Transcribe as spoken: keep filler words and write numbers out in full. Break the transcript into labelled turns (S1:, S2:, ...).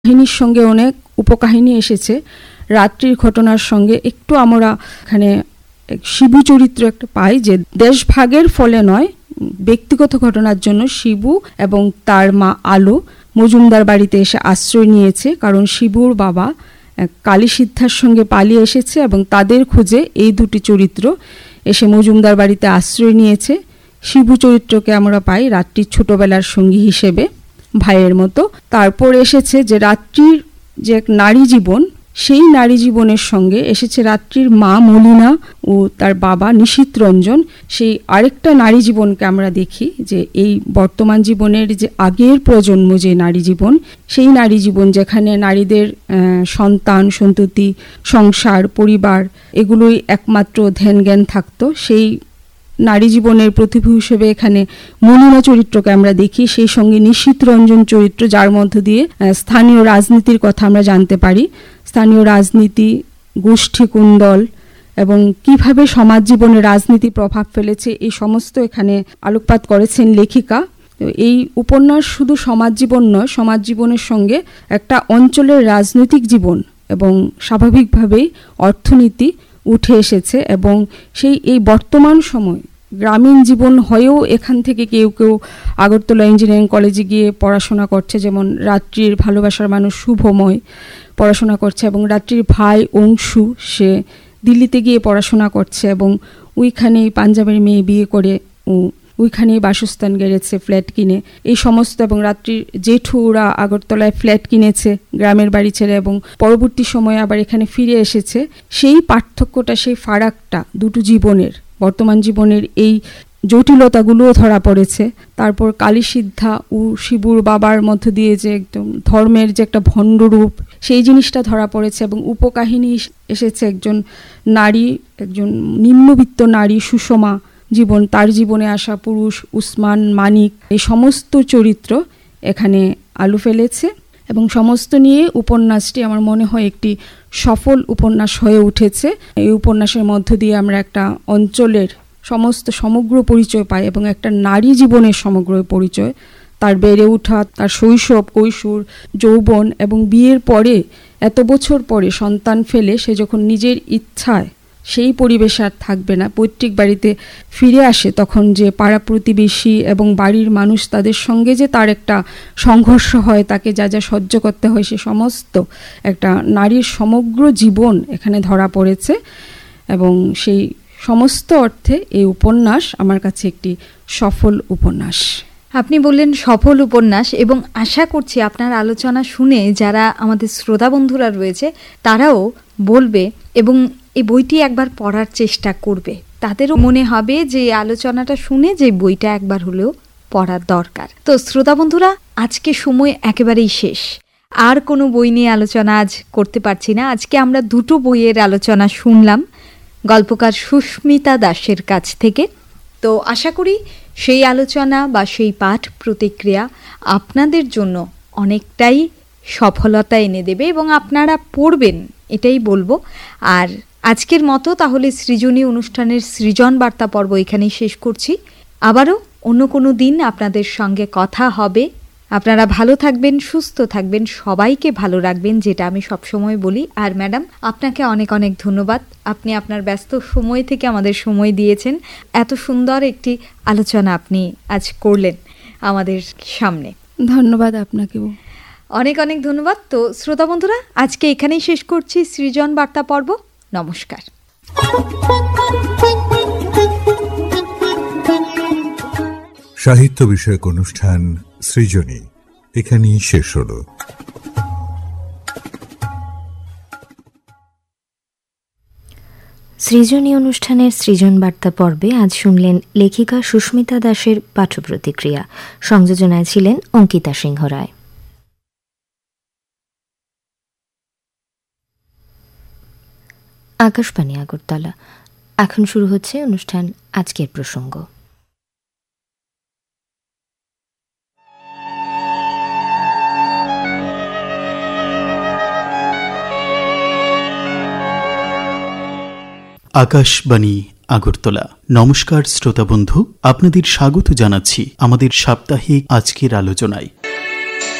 S1: কাহিনীর সঙ্গে অনেক উপকাহিনী এসেছে। রাত্রির ঘটনার সঙ্গে একটু আমরা এখানে শিবু চরিত্র একটা পাই, যে দেশভাগের ফলে নয়, ব্যক্তিগত ঘটনার জন্য শিবু এবং তার মা আলো মজুমদার বাড়িতে এসে আশ্রয় নিয়েছে, কারণ শিবুর বাবা কালী সিদ্ধার সঙ্গে পালিয়ে এসেছে এবং তাদের খোঁজে এই দুটি চরিত্র এসে মজুমদার বাড়িতে আশ্রয় নিয়েছে। শিবু চরিত্রকে আমরা পাই রাত্রির ছোটবেলার সঙ্গী হিসেবে, ভাইয়ের মতো। তারপর এসেছে যে রাত্রির যে এক নারী জীবন, সেই নারী জীবনের সঙ্গে এসেছে রাত্রির মা মলিনা ও তার বাবা নিশীথ রঞ্জন। সেই আরেকটা নারী জীবনকে আমরা দেখি, যে এই বর্তমান জীবনের যে আগের প্রজন্ম যে নারী জীবন, সেই নারী জীবন যেখানে নারীদের সন্তান সন্ততি সংসার পরিবার এগুলোই একমাত্র ধ্যান জ্ঞান থাকতো, সেই নারী জীবনের প্রতিভূ হিসেবে এখানে মলিনা চরিত্রকে আমরা দেখি। সেই সঙ্গে নিশীথ রঞ্জন চরিত্র, যার মধ্য দিয়ে স্থানীয় রাজনীতির কথা আমরা জানতে পারি, স্থানীয় রাজনীতি, গোষ্ঠী কুণ্ডল এবং কিভাবে সমাজ জীবনে রাজনীতি প্রভাব ফেলেছে, এই সমস্ত এখানে আলোকপাত করেছেন লেখিকা। এই উপন্যাস শুধু সমাজ জীবন নয়, সমাজ জীবনের সঙ্গে একটা অঞ্চলের রাজনৈতিক জীবন এবং স্বাভাবিকভাবেই অর্থনীতি উঠে এসেছে, এবং সেই এই বর্তমান সময় গ্রামীণ জীবন হয়েও এখান থেকে কেউ কেউ আগরতলা ইঞ্জিনিয়ারিং কলেজে গিয়ে পড়াশোনা করছে, যেমন রাত্রির ভালোবাসার মানুষ শুভময় পড়াশোনা করছে, এবং রাত্রির ভাই অংশু সে দিল্লিতে গিয়ে পড়াশোনা করছে, এবং ওইখানেই পাঞ্জাবের মেয়ে বিয়ে করে ও ওইখানেই বাসস্থান গেড়েছে ফ্ল্যাট কিনে, এই সমস্ত। এবং রাত্রির জেঠুরা আগরতলায় ফ্ল্যাট কিনেছে গ্রামের বাড়ি ছেড়ে, এবং পরবর্তী সময়ে আবার এখানে ফিরে এসেছে। সেই পার্থক্যটা, সেই ফারাকটা দুটো জীবনের, বর্তমান জীবনের এই জটিলতাগুলোও ধরা পড়েছে। তারপর কালী সিদ্ধা ও শিবুর বাবার মধ্য দিয়ে যে একদম ধর্মের যে একটা ভণ্ডরূপ, সেই জিনিসটা ধরা পড়েছে, এবং উপকাহিনী এসেছে একজন নারী, একজন নিম্নবিত্ত নারী সুষমা জীবন, তার জীবনে আসা পুরুষ উসমান মানিক, এই সমস্ত চরিত্র এখানে আলো ফেলেছে, এবং সমস্ত নিয়ে উপন্যাসটি আমার মনে হয় একটি সফল উপন্যাস হয়ে উঠেছে। এই উপন্যাসের মধ্য দিয়ে আমরা একটা অঞ্চলের সমস্ত সমগ্র পরিচয় পাই, এবং একটা নারী জীবনের সমগ্র পরিচয়, তার বেড়ে ওঠা, তার শৈশব কৈশোর যৌবন, এবং বিয়ের পরে এত বছর পরে সন্তান ফেলে সে যখন নিজের ইচ্ছায় সেই পরিবেশ আর থাকবে না, পৈতৃক বাড়িতে ফিরে আসে, তখন যে পাড়া প্রতিবেশী এবং বাড়ির মানুষ তাদের সঙ্গে যে তার একটা সংঘর্ষ হয়, তাকে যা যা সহ্য করতে হয়, সে সমস্ত একটা নারীর সমগ্র জীবন এখানে ধরা পড়েছে। এবং সেই সমস্ত অর্থে এই উপন্যাস আমার কাছে একটি সফল উপন্যাস।
S2: আপনি বললেন সফল উপন্যাস, এবং আশা করছি আপনার আলোচনা শুনে যারা আমাদের শ্রোতা বন্ধুরা রয়েছে তারাও বলবে এবং এই বইটি একবার পড়ার চেষ্টা করবে। তাদেরও মনে হবে যে এই আলোচনাটা শুনে যে বইটা একবার হলেও পড়ার দরকার। তো শ্রোতা বন্ধুরা, আজকে সময় একেবারেই শেষ, আর কোনো বই নিয়ে আলোচনা আজ করতে পারছি না। আজকে আমরা দুটো বইয়ের আলোচনা শুনলাম গল্পকার সুস্মিতা দাসের কাছ থেকে। তো আশা করি সেই আলোচনা বা সেই পাঠ প্রতিক্রিয়া আপনাদের জন্য অনেকটাই সফলতা এনে দেবে এবং আপনারা পড়বেন, এটাই বলবো। আর আজকের মতো তাহলে সৃজনী অনুষ্ঠানের সৃজন বার্তা পর্ব এখানেই শেষ করছি। আবারও অন্য কোনো দিন আপনাদের সঙ্গে কথা হবে। আপনারা ভালো থাকবেন, সুস্থ থাকবেন, সবাইকে ভালো রাখবেন, যেটা আমি সবসময় বলি। আর ম্যাডাম, আপনাকে অনেক অনেক ধন্যবাদ। আপনি আপনার ব্যস্ত সময় থেকে আমাদের সময় দিয়েছেন, এত সুন্দর একটি আলোচনা আপনি আজ করলেন আমাদের সামনে।
S1: ধন্যবাদ আপনাকেও,
S2: অনেক অনেক ধন্যবাদ। তো শ্রোতা বন্ধুরা, আজকে এখানেই শেষ করছি সৃজন বার্তা পর্ব। নমস্কার।
S3: সাহিত্য বিষয়ক অনুষ্ঠান সৃজনী এখানেই শেষ হলো।
S4: সৃজনী অনুষ্ঠানের সৃজন বার্তা পর্বে আজ শুনলেন লেখিকা সুস্মিতা দাসের পাঠ প্রতিক্রিয়া। সংযোজনায় ছিলেন অঙ্কিতা সিংহ রায়। আকাশবাণী আগরতলা। এখন শুরু হচ্ছে অনুষ্ঠান আজকের প্রসঙ্গ।
S5: আকাশবাণী আগরতলা। নমস্কার শ্রোতা বন্ধু, আপনাদের স্বাগত জানাচ্ছি আমাদের সাপ্তাহিক আজকের আলোচনায়।